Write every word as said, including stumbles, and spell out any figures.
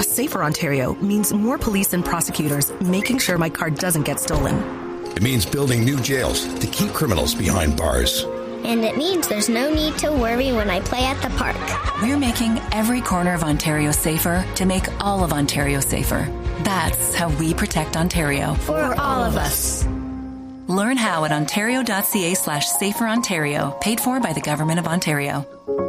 Safer Ontario means more police and prosecutors making sure my car doesn't get stolen. It means building new jails to keep criminals behind bars. And it means there's no need to worry when I play at the park. We're making every corner of Ontario safer to make all of Ontario safer. That's how we protect Ontario. For all of us. Learn how at ontario.ca slash safer Ontario, paid for by the Government of Ontario.